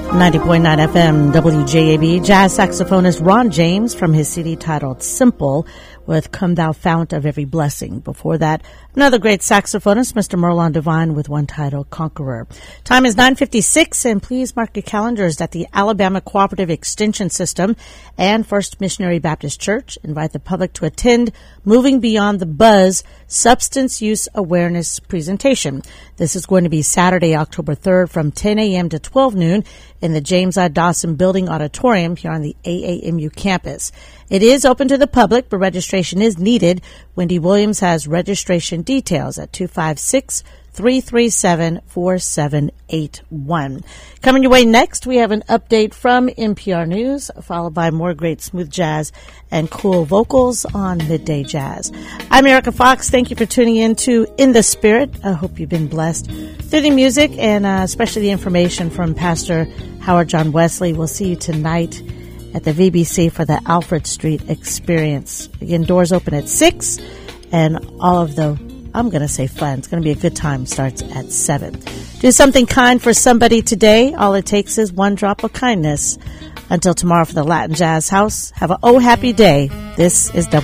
90.9 FM WJAB. Jazz saxophonist Ron James from his CD titled Simple with Come Thou Fount of Every Blessing. Before that, another great saxophonist, Mr. Merlon Devine, with one titled Conqueror. Time is 9:56, and please mark your calendars that the Alabama Cooperative Extension System and First Missionary Baptist Church invite the public to attend Moving Beyond the Buzz Substance Use Awareness presentation. This is going to be Saturday, October 3rd from 10 a.m. to 12 noon in the James I. Dawson Building Auditorium here on the AAMU campus. It is open to the public, but registration is needed. Wendy Williams has registration details at 256-337-4781. Coming your way next, we have an update from NPR News, followed by more great smooth jazz and cool vocals on Midday Jazz. I'm Erica Fox. Thank you for tuning in to In the Spirit. I hope you've been blessed through the music and especially the information from Pastor Howard John Wesley. We'll see you tonight at the VBC for the Alfred Street Experience. Again, doors open at 6, and all of the, I'm going to say fun, it's going to be a good time, starts at 7. Do something kind for somebody today. All it takes is one drop of kindness. Until tomorrow for the Latin Jazz House, have a happy day. This is